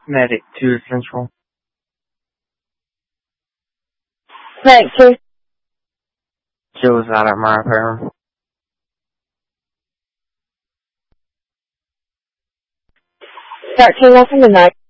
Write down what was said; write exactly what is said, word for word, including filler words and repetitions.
Medic two Central. Medic two. Joe's out at my apartment. thirteen, welcome to night.